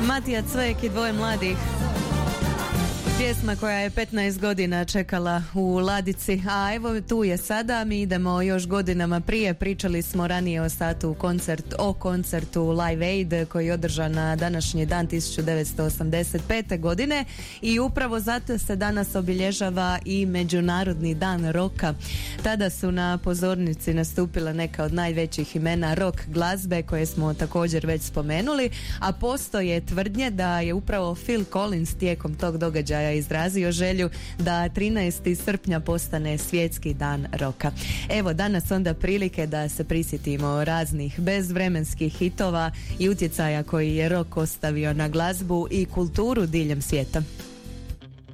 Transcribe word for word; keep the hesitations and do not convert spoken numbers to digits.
Matija Cvek i dvoje mladih. Pjesma koja je petnaest godina čekala u ladici, a evo tu je sada. Mi idemo još godinama prije. Pričali smo ranije o satu koncert, o koncertu Live Aid koji je održan na današnji dan tisuću devetsto osamdeset pete. godine i upravo zato se danas obilježava i Međunarodni dan roka. Tada su na pozornici nastupila neka od najvećih imena rock glazbe koje smo također već spomenuli, a postoje tvrdnje da je upravo Phil Collins tijekom tog događaja izrazio želju da trinaestog srpnja postane svjetski dan roka. Evo danas onda prilike da se prisjetimo raznih bezvremenskih hitova i utjecaja koji je rok ostavio na glazbu i kulturu diljem svijeta.